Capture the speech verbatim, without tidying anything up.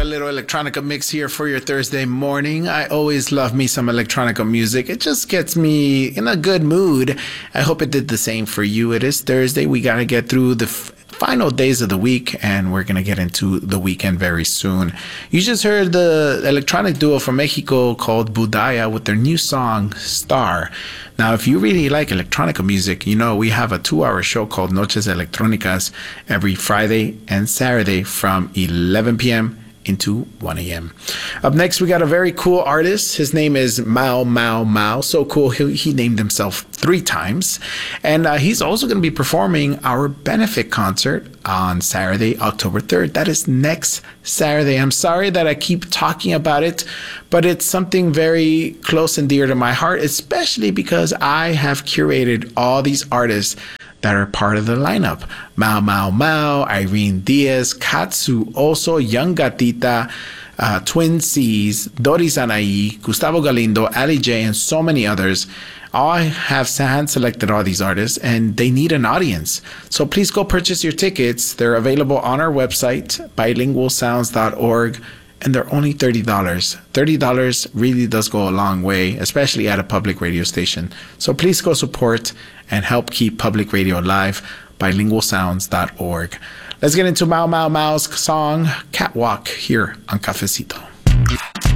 little electronica mix here for your Thursday morning. I always love me some electronica music. It just gets me in a good mood. I hope it did the same for you. It is Thursday. We got to get through the f- final days of the week, and we're going to get into the weekend very soon. You just heard the electronic duo from Mexico called Budaya with their new song, Star. Now, if you really like electronica music, you know we have a two-hour show called Noches Electrónicas every Friday and Saturday from eleven p.m. into one a.m. Up next, we got a very cool artist. His name is Mau Mau Mau. So cool, he, he named himself three times. And uh, he's also going to be performing our benefit concert on Saturday, October third. That is next Saturday. I'm sorry that I keep talking about it, but it's something very close and dear to my heart, especially because I have curated all these artists that are part of the lineup. Mau Mau Mau, Irene Diaz, Katsu Oso, Young Gatita, uh, Twin C's, Doris Anaí, Gustavo Galindo, Ali J, and so many others. I have hand selected all these artists, and they need an audience. So please go purchase your tickets. They're available on our website, bilingual sounds dot org. And they're only thirty dollars. thirty dollars really does go a long way, especially at a public radio station. So please go support and help keep public radio alive. bilingual sounds dot org. Let's get into Mau Mau Mau's song, Catwalk, here on Cafecito.